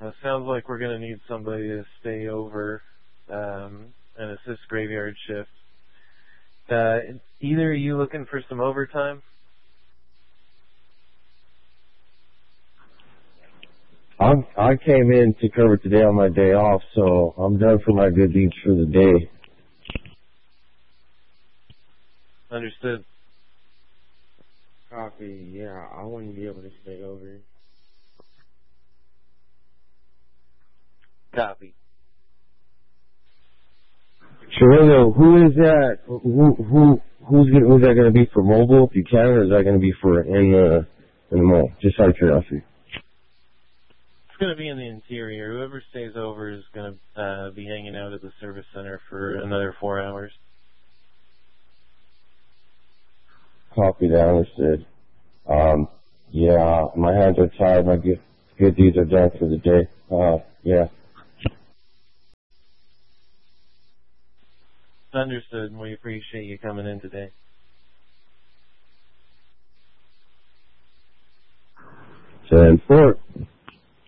It sounds like we're going to need somebody to stay over and assist graveyard shift. Either are you looking for some overtime? I came in to cover today on my day off, so I'm done for my good deeds for the day. Understood. Copy. Yeah, I wouldn't be able to stay over. Copy. Chirillo, who is that? Who's that going to be for mobile, Buchanan, or is that going to be for in the mall? Just out of curiosity. It's going to be in the interior. Whoever stays over is going to be hanging out at the service center for another 4 hours. Copy that, understood. Yeah, my hands are tied. My good deeds are done for the day. Yeah. Understood, and we appreciate you coming in today. 10-4.